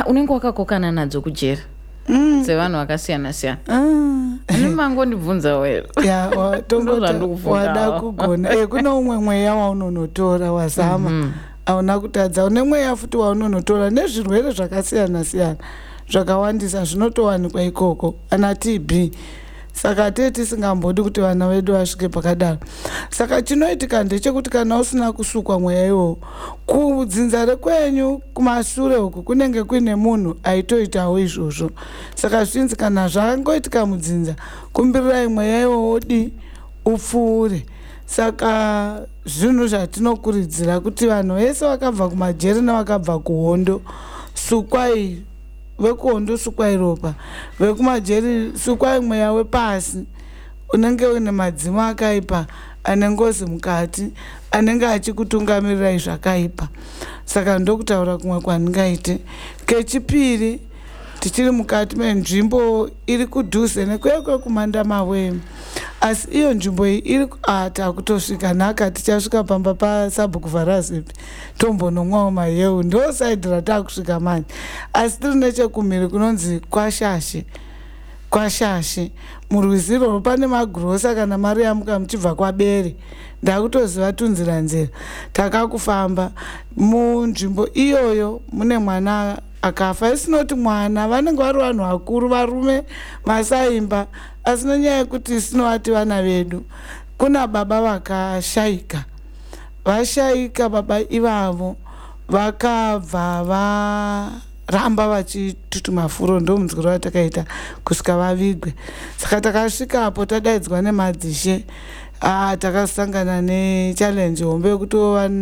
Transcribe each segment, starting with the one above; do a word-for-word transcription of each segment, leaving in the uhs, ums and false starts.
unenge wakakokana nadzo kujera mm. dzevanhu vakasiyana siyana mm. ani mangondibvunza wero ya wada kugona e kuna umwe mweya waunonotora wazama mm-hmm. auna kutadza une mweya futi waunonotora nezvirwere zvakasiyana siyana zvakawandisa zvinotowanikwa ikoko ana T B. Saka tete tisingambodi kuti vana vedu vasvike pakadaro. Saka chinoitika ndechekuti kana usina kusukwa mweya iwowo kudzinza rekwenyu kumashure uku kunenge kuine munhu aitoitawo izvozvo. Saka zvinzi kana zvangoitika mudzinza kumbirirai mweya iwowo di upfuure. Saka zvinhu zvatinokurudzira kuti vanhu vese vakabva kumajeri nevakabva kuhondo sukwai vekuhondo sukwai ropa vekumajeri sukwai mweya wepasi unenge une madzimo akaipa ane ngozi mukati anenge achikutungamirai zvakaipa. Saka ndokutaura kumwe kwandingaite. Kechipiri tichiri mukati menzvimbo iri kudhuze nekwekwe kumanda mawe asi iyo nzvimbo iyi iri ata kutosvika nhaka tichasvika pamba pasabhuku vharazipi tombononwawo maheu ndo saidhi ratakusvika mani asi tiri nechekumhiri kunonzi kwashashe kwashashe murwizi irworwo pane magurosa kana mari yamuka muchibva kwabere ndakutoziva tunzira nzira takakufamba munzvimbo iyoyo mune mwana akafa isinoti mwana vanenge vari vanhu vakuru varume masaimba asi nenyaya yekuti sinovati vana vedu kuna baba vakashayika vashaika baba ivavo vakabva varamba vachitutuma furo ndo munzwiro watakaita kusvika vavigwe. Saka takasvikapo tadaidzwa nemadzishe ah takasangana nechallenge hombe yekuti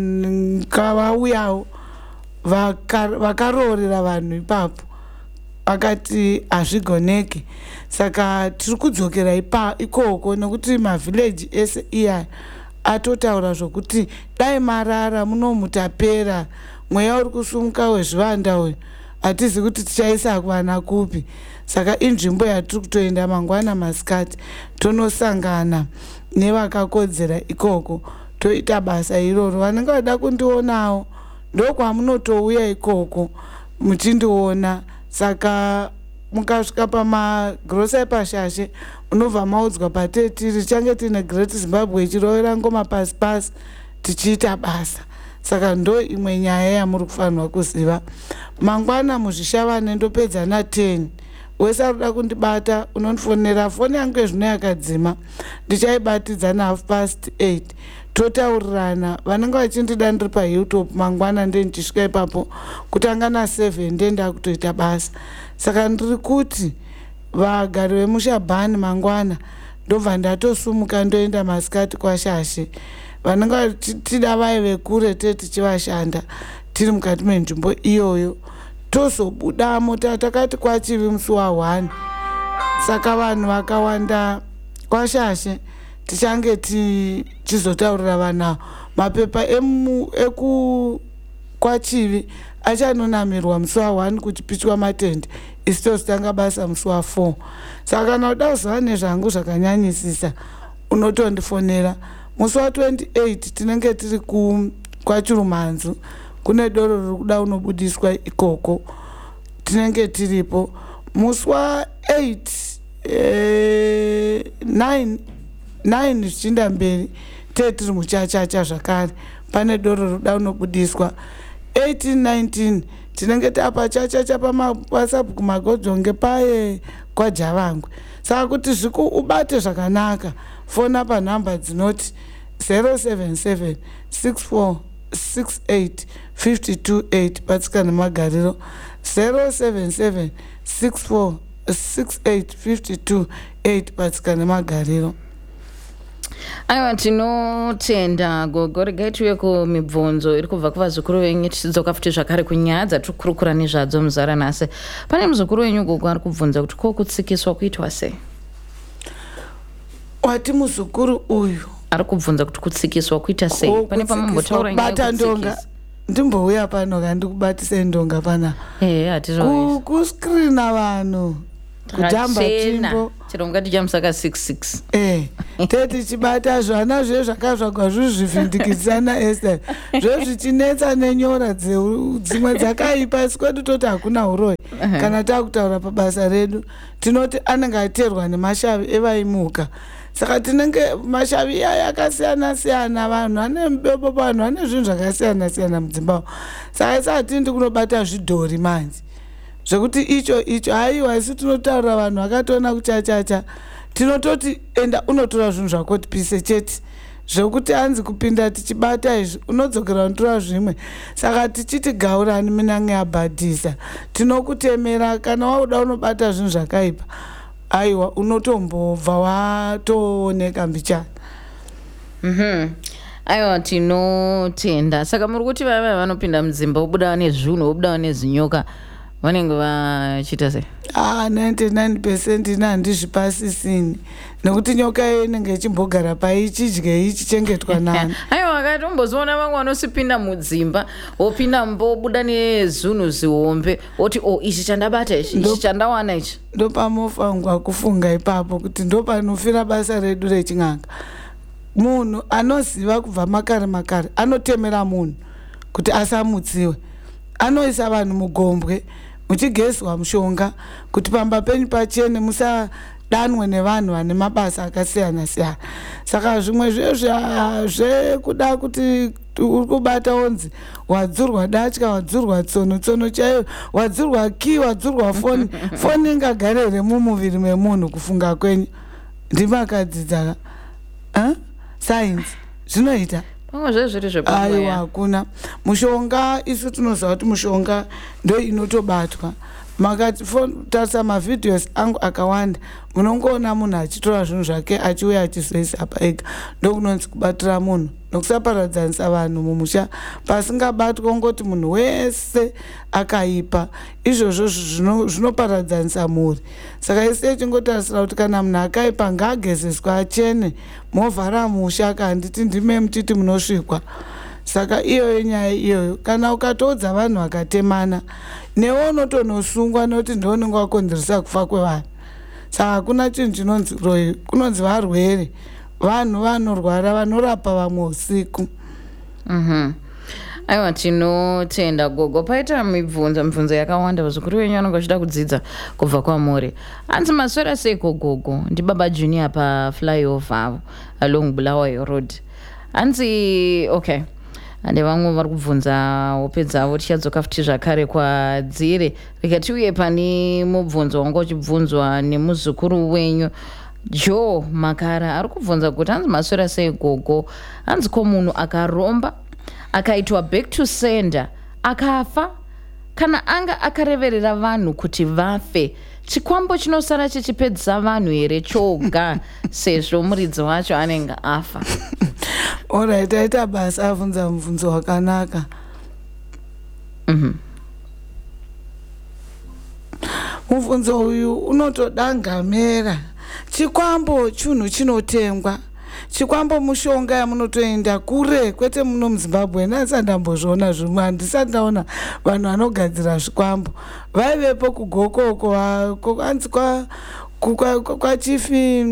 vauyawo vakaroorera vanhu ipapo vakati hazvigoneki. Saka tiri kudzokera ipa ikoko nekuti mavhileji ese iya atotaura zvokuti dai marara munomutapera mweya uri kusumuka wezvivanda uyu hatizi kuti tichaisa kuvana kupi. Saka inzvimbo yatiri kutoenda mangwana masikati tonosangana nevakakodzera ikoko toita basa iroro. Vanenge vada kundionawo ndokwamunotouya ikoko muchindiona. Saka mukasvika pamagirosa epashashe unobva maudzwa patetiri change tine Great Zimbabwe ichirovera ngoma pasi pasi tichiita basa. Saka ndo imwe nyaya yamuri kufanirwa kuziva. Mangwana muzvishavane ndopedza na ten wese arikuda kundibata unondifonera foni yangu ezvino yakadzima ndichaibatidza na half past eight totaurirana. Vanenge vachindida ndiri paHilltop mangwana ndenichisvika ipapo kutanga na seven ndenda kutoita basa. Saka ndiri kuti vagari vemushabhani mangwana ndobva ndatosumuka ndoenda masikati kwashashe. Vanenge vachitida vaive kure tete tichivashanda tiri mukati menzvimbo iyoyo tozobudamo takati kwachivi musi wa1. Saka vanhu vakawanda kwashashe tichange tichizotaurira vanhu mapepa emu eku kwachivi achanonamirwa musi wa1 kuchipichwa matende isi tozotanga basa musi wa4. Saka kana uda kuziva nezvangu zvakanyanyisisa unotondifonera. Musi wa twenty-eight tinenge tiri kwaChirumanzu kune doro riri kuda unobudiswa ikoko tinenge tiripo. Musi wa8 eh, nine nine zvichinda mberi tetiri muchachacha zvakare pane doro riri unobudiswa. eighteen nineteen tinenge tapachachacha pamasabhuku magodzonge paye kwaJavangwe. Saka kuti zviku ubate zvakanaka fona panhamba dzinoti zero seven seven six four six eight five two eight patsika nemagariro zero seven seven six four six eight five two eight patsika nemagariro. Aiwa tinotenda gogo regai tiuye kumibvunzo iri kubva kuvazukuru venyu tichidzoka futi zvakare kunyaya dzatirikurukura nezvadzo muzara nhasi. Pane muzukuru wenyu gogo ari kubvunza kuti ko kutsikiswa kuitwa sei? Wati muzukuru uyu ari kubvunza kuti kutsikiswa kuita sei? Pane pamambotaura nyaya yekutsikisa ndimbouya pano kandi kubatise ndonga pana eh atizvo kuscreena vanhu kutamba timbo chironga tichamusaka six six eh teti chibata zvana zve zvakazvagwa zvizvivhindikisana Esther zve zvichinetsa nenyora dzimwe dzakaipa sikwedu toti hakuna uroi kana takutaura pabasa redu tinoti anenge aterwa nemashavi evaimuka saka tinenge mashavi aya akasiyana siyana vanhu ane mbebo vanhu ane zvinhu zvakasiyana siyana mudzimba saka isatindi kunobata zvidhori manje zvekuti icho icho haiwa isi tinotaura vanhu vakatoona kuchachacha tinototi enda unotora zvinhu zvako tipise chete zvekuti hanzi kupinda tichibata izvi unodzokera unotora zvimwe saka tichiti gaurani minange abhadhisa tinokutemera kana wauda unobata zvinhu zvakaipa aiwa unotombobva watooneka mbichana mhm aiwa tinotenda saka muri kuti vava vanopinda mudzimba obuda nezvinhu obuda nezinyoka vanenge vachiita sei ah ninety-nine percent ina handizvipasisini nekuti nyoka iyo inenge ichimbogara paichidya ichichengetwa nani aiwa akatombozoona vamwe vanosipinda mudzimba wopinda mumba wobuda nezunhu zihombe woti o ichi chandabata ichi ichi chandawana ichi ndopamofangwa kufunga ipapo kuti ndopanofira basa redu reching'anga munhu anoziva kubva makare makare anotemera munhu kuti asamutsiwe anoisa vanhu mugombwe muchigezwa mushonga kuti pamba penyu pachene musadanwe nevanhu vane mabasa akasiyana siyana saka zvimwe zvekuda kuti uri kubata onzi wadzurwa datya wadzurwa tsono tsono chaiyo wadzurwa ki wadzurwa foni foni ingagare here mumuviri memunhu kufunga kwenyu ndimakadzidza sainzi zvinoita aiwa hakuna mushonga isu tinoziva kuti mushonga ndo inotobatwa makatarisa mavhidhios angu akawanda munongoona munhu achitora zvinhu zvake achiuya achizoisa apa ega ndokunonzi kubatira munhu nokusaparadzanisa vanhu mumusha pasingabatwa ungoti munhu wese akaipa izvozvo zvinoparadzanisa mhuri saka ise chingotarisira kuti kana munhu akaipa ngaagezeswa achene movhara musha kanditi ndime mutiti munosvikwa saka iyoyo nyaya iyoyo kana ukatoudza vanhu vakatemana newe unotonosungwa nekuti ndounenge wakonzeresa kufa kwevanhu saka hakuna chinhu chinonzi roi kunonzi varwere vanhu vanorwara vanorapa vamwe usiku mhm aiwa tinotenda gogo paita mibvunzo mibvunzo yakawanda vazukuru venyu vanenge vachida kudzidza kubva kwamuri hanzi maswera seiko gogo ndibaba junior paflyover avo along Bulawayo road hanzi okay ande vamwe vari kubvunza hope dzavo tichadzoka futi zvakare kwadzire rega tiuye pane mubvunzo wanga uchibvunzwa nemuzukuru wenyu Joe Makara ari kubvunza kuti hanzi maswera sei gogo hanzi ko munhu akaromba akaitwa back to sender akafa kana anga akareverera vanhu kuti vafe chikwambo chinosara chichipedzisa vanhu here choga sezvo muridzi wacho anenge afa alright aita basa avunza mubvunzo wakanaka mhm mubvunzo uyu unotodangamera chikwambo chinhu chinotengwa chikwambo mushonga yamunotoenda kure kwete muno muZimbabwe ndisandambozviona zvimwe handisati ndaona vanhu vanogadzira zvikwambo vaivepo kugokoko hanzi kwachifi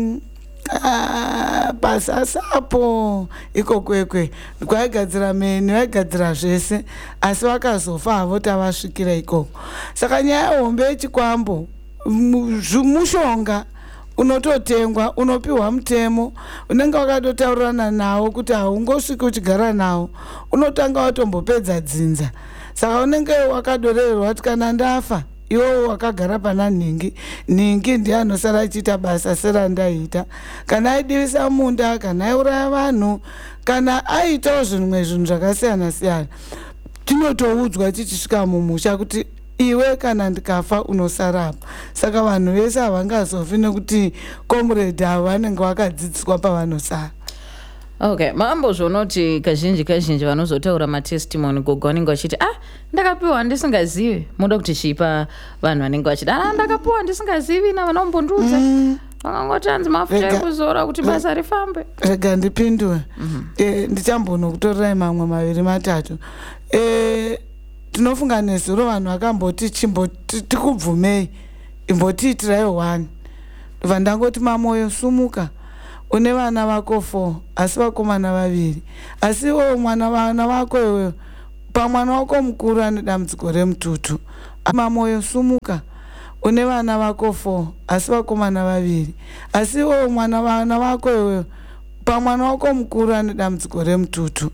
pasasapo iko kwekwe kwaigadzira meni vaigadzira zvese asi vakazofa havo tavasvikira ikoko saka nyaya hombe yechikwambo mushonga unototengwa unopiwa mutemo unenge wakatotaurirana nawo kuti haungosviki uchigara nawo unotanga watombopedza dzinza saka unenge wakadorerwa kuti kana ndafa iwo wakagara pana nhingi nhingi ndiye anosara achiita basa serandaita kana aidivisa munda kana aiuraya vanhu kana aitawo zvimwe zvinhu zvakasiyana siyana tinotoudzwa tichisvika mumusha kuti iwe kana ndikafa unosarapa saka vanhu vese havangazofi nekuti comrade avo vanenge vakadzidziswa pavanosara okay maambozvonoti kazhinji kazhinji vanozotaura matestimony gogo vanenge vachiti ah ndakapiwa ndisingazivi muda kuti chipa vanhu vanenge vachiti ah ndakapiwa ndisingazivi navanombondudza vakangoti hanzi mafuta ekuzora kuti basa rifambe rega ndipindwe ndichambonokutorirai mamwe maviri matatu tinofunga nezuro vanhu vakamboti chimbo tikubvumei imbotiitirayo one ndobva ndangoti mamoyo sumuka, une vana vako four asi vakomana vaviri, asi iwewo mwana vana vako iweyo pamwana wako mukuru ane dambudziko remututu. Mamoyo sumuka, une vana vako four asi vakomana vaviri, asi iwewo mwana vana vako iweyo pamwana wako mukuru ane dambudziko remututu.